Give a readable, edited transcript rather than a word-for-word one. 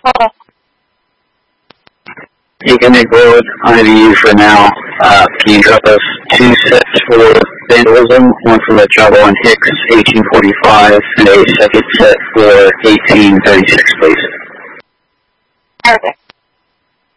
You can ignore IBU for now. Can you drop us 2 sets for Vandalism, one for the Java on Hicks, 1845, and a second set for 1836, please? Perfect.